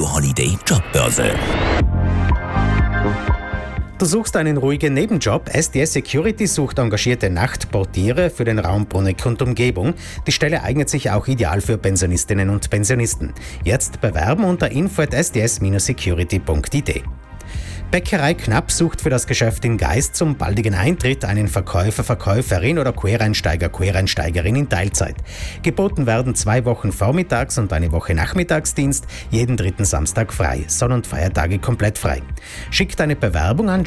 Radio-Holiday Jobbörse. Du suchst einen ruhigen Nebenjob? SDS Security sucht engagierte Nachtportiere für den Raum Bruneck und Umgebung. Die Stelle eignet sich auch ideal für Pensionistinnen und Pensionisten. Jetzt bewerben unter info@sds-security.it. Bäckerei Knapp sucht für das Geschäft in Geist zum baldigen Eintritt einen Verkäufer, Verkäuferin oder Quereinsteiger, Quereinsteigerin in Teilzeit. Geboten werden 2 Wochen Vormittags- und eine Woche Nachmittagsdienst, jeden 3. Samstag frei, Sonn- und Feiertage komplett frei. Schick deine Bewerbung an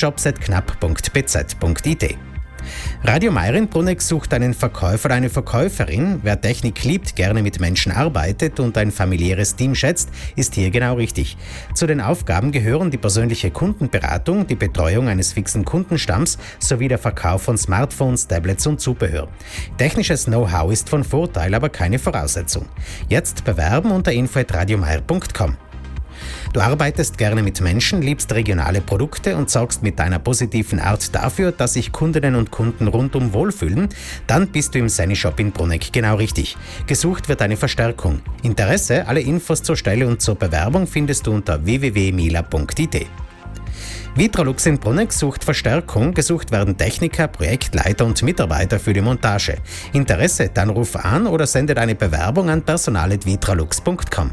jobs@knapp.bz.it. Radio Meiren Bruneck sucht einen Verkäufer oder eine Verkäuferin. Wer Technik liebt, gerne mit Menschen arbeitet und ein familiäres Team schätzt, ist hier genau richtig. Zu den Aufgaben gehören die persönliche Kundenberatung, die Betreuung eines fixen Kundenstamms sowie der Verkauf von Smartphones, Tablets und Zubehör. Technisches Know-how ist von Vorteil, aber keine Voraussetzung. Jetzt bewerben unter info@radiomeier.com. Du arbeitest gerne mit Menschen, liebst regionale Produkte und sorgst mit deiner positiven Art dafür, dass sich Kundinnen und Kunden rundum wohlfühlen, dann bist du im Seni Shop in Bruneck genau richtig. Gesucht wird eine Verstärkung. Interesse, alle Infos zur Stelle und zur Bewerbung findest du unter www.mila.it. Vitralux in Bruneck sucht Verstärkung. Gesucht werden Techniker, Projektleiter und Mitarbeiter für die Montage. Interesse, dann ruf an oder sende deine Bewerbung an personal@vitralux.com.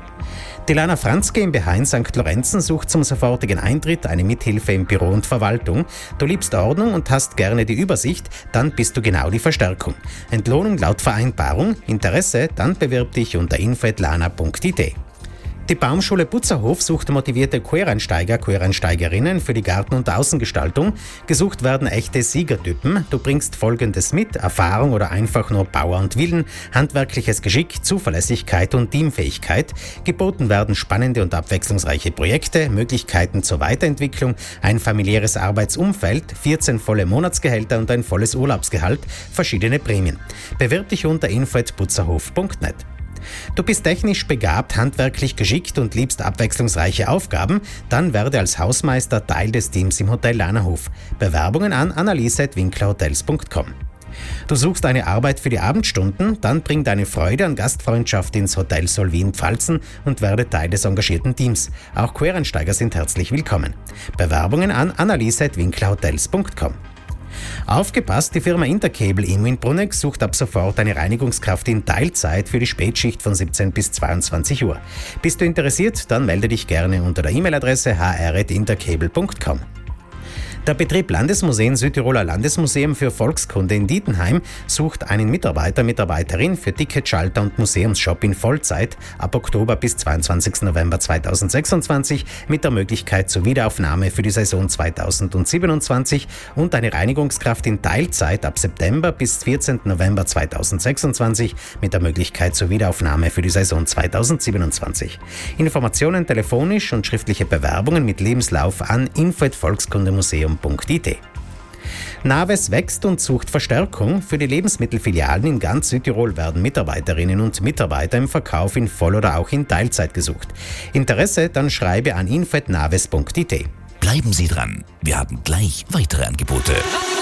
Die Lana Franz GmbH in St. Lorenzen sucht zum sofortigen Eintritt eine Mithilfe im Büro und Verwaltung. Du liebst Ordnung und hast gerne die Übersicht, dann bist du genau die Verstärkung. Entlohnung laut Vereinbarung. Interesse, dann bewirb dich unter info@lana.it. Die Baumschule Butzerhof sucht motivierte Quereinsteiger, Quereinsteigerinnen für die Garten- und Außengestaltung. Gesucht werden echte Siegertypen. Du bringst Folgendes mit: Erfahrung oder einfach nur Power und Willen, handwerkliches Geschick, Zuverlässigkeit und Teamfähigkeit. Geboten werden spannende und abwechslungsreiche Projekte, Möglichkeiten zur Weiterentwicklung, ein familiäres Arbeitsumfeld, 14 volle Monatsgehälter und ein volles Urlaubsgehalt, verschiedene Prämien. Bewirb dich unter info@butzerhof.net. Du bist technisch begabt, handwerklich geschickt und liebst abwechslungsreiche Aufgaben, dann werde als Hausmeister Teil des Teams im Hotel Lanahof. Bewerbungen an annaliese@winklerhotels.com. Du suchst eine Arbeit für die Abendstunden, dann bring deine Freude an Gastfreundschaft ins Hotel Solvin Pfalzen und werde Teil des engagierten Teams. Auch Quereinsteiger sind herzlich willkommen. Bewerbungen an annaliese@winklerhotels.com. Aufgepasst, die Firma Intercable in Bruneck sucht ab sofort eine Reinigungskraft in Teilzeit für die Spätschicht von 17 bis 22 Uhr. Bist du interessiert, dann melde dich gerne unter der E-Mail-Adresse hr@intercable.com. Der Betrieb Landesmuseen Südtiroler Landesmuseum für Volkskunde in Dietenheim sucht einen Mitarbeiter, Mitarbeiterin für Ticketschalter und Museumsshop in Vollzeit ab Oktober bis 22. November 2026 mit der Möglichkeit zur Wiederaufnahme für die Saison 2027 und eine Reinigungskraft in Teilzeit ab September bis 14. November 2026 mit der Möglichkeit zur Wiederaufnahme für die Saison 2027. Informationen telefonisch und schriftliche Bewerbungen mit Lebenslauf an info@volkskundemuseum.it. Naves wächst und sucht Verstärkung. Für die Lebensmittelfilialen in ganz Südtirol werden Mitarbeiterinnen und Mitarbeiter im Verkauf in Voll- oder auch in Teilzeit gesucht. Interesse? Dann schreibe an info@naves.it. Bleiben Sie dran, wir haben gleich weitere Angebote.